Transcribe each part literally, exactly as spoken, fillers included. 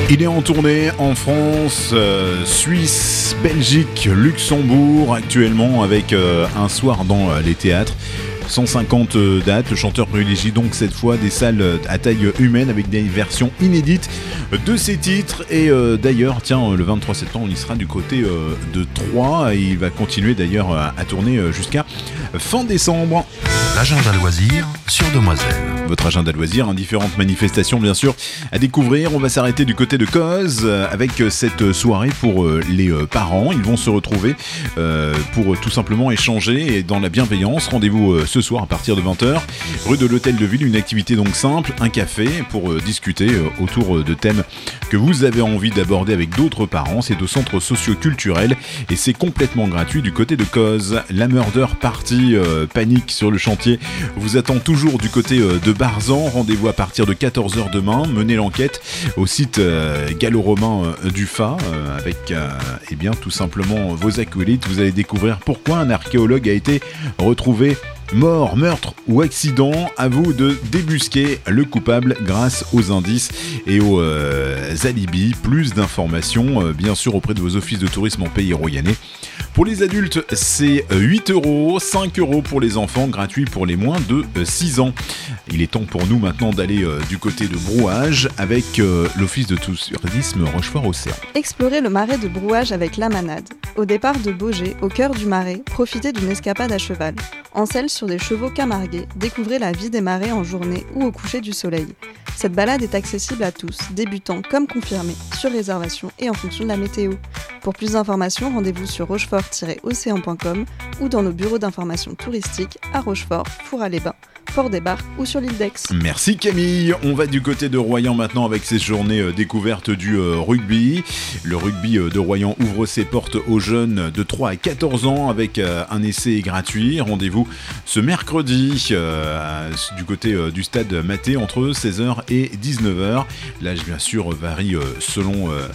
Il est en tournée en France, euh, Suisse, Belgique, Luxembourg actuellement avec euh, un soir dans euh, les théâtres. cent cinquante dates, le chanteur privilégie donc cette fois des salles à taille humaine avec des versions inédites de ses titres et euh, d'ailleurs tiens le vingt-trois septembre il sera du côté euh, de Troyes et il va continuer d'ailleurs à, à tourner euh, jusqu'à fin décembre. L'agenda loisirs sur Demoiselle. Votre agenda loisirs, hein, différentes manifestations bien sûr à découvrir. On va s'arrêter du côté de Cozes avec cette soirée pour euh, les euh, parents. Ils vont se retrouver euh, pour tout simplement échanger et dans la bienveillance. Rendez-vous euh, ce soir à partir de vingt heures, rue de l'Hôtel de Ville, une activité donc simple, un café pour euh, discuter euh, autour euh, de thèmes que vous avez envie d'aborder avec d'autres parents. C'est au centre socio-culturel et c'est complètement gratuit du côté de Cozes. La Murder Party euh, Panique sur le chantier vous attend toujours du côté euh, de Barzan. Rendez-vous à partir de quatorze heures demain. Menez l'enquête au site euh, gallo-romain euh, du Fa euh, avec euh, eh bien, tout simplement vos acolytes. Vous allez découvrir pourquoi un archéologue a été retrouvé mort, meurtre ou accident. À vous de débusquer le coupable grâce aux indices et aux euh, alibis. Plus d'informations euh, bien sûr auprès de vos offices de tourisme en pays royannais. Pour les adultes, c'est huit euros, cinq euros pour les enfants, gratuit pour les moins de six ans. Il est temps pour nous maintenant d'aller euh, du côté de Brouage avec euh, l'office de tourisme Rochefort-Océan. Explorez le marais de Brouage avec la manade. Au départ de Beaugé, au cœur du marais, profitez d'une escapade à cheval. En selle sur des chevaux camarguais, découvrez la vie des marais en journée ou au coucher du soleil. Cette balade est accessible à tous, débutants comme confirmés, sur réservation et en fonction de la météo. Pour plus d'informations, rendez-vous sur rochefort tiret océan point com ou dans nos bureaux d'information touristique à Rochefort, Four-à-les-Bains, Port-des-Barques ou sur l'île d'Aix. Merci Camille. On va du côté de Royan maintenant avec ces journées euh, découvertes du euh, rugby. Le rugby euh, de Royan ouvre ses portes aux jeunes de trois à quatorze ans avec euh, un essai gratuit. Rendez-vous ce mercredi euh, du côté euh, du stade Maté entre seize heures et dix-neuf heures. L'âge bien sûr varie euh, selon euh,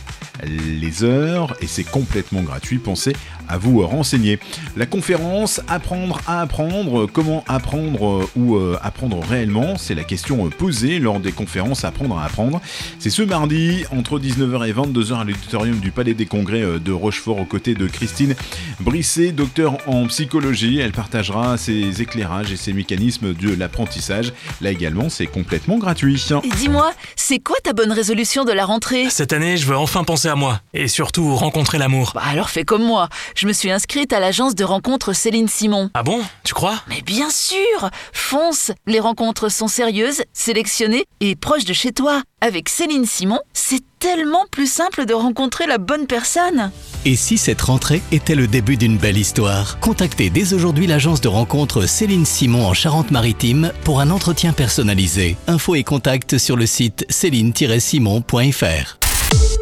les heures et c'est complètement gratuit. Pensez à vous renseigner. La conférence Apprendre à apprendre, comment apprendre euh, ou euh, apprendre réellement, c'est la question euh, posée lors des conférences Apprendre à apprendre. C'est ce mardi entre dix-neuf heures et vingt-deux heures à l'auditorium du Palais des Congrès euh, de Rochefort aux côtés de Christine Brisset, docteur en psychologie. Elle partagera ses éclairages et ses mécanismes de l'apprentissage. Là également, c'est complètement gratuit. Et dis-moi, c'est quoi ta bonne résolution de la rentrée ? Cette année, je veux enfin penser à moi et surtout rencontrer l'amour. Bah alors fais comme moi. Je me suis inscrite à l'agence de rencontres Céline Simon. Ah bon ? Tu crois ? Mais bien sûr ! Fonce ! Les rencontres sont sérieuses, sélectionnées et proches de chez toi. Avec Céline Simon, c'est tellement plus simple de rencontrer la bonne personne. Et si cette rentrée était le début d'une belle histoire ? Contactez dès aujourd'hui l'agence de rencontres Céline Simon en Charente-Maritime pour un entretien personnalisé. Infos et contacts sur le site céline tiret simon point f r.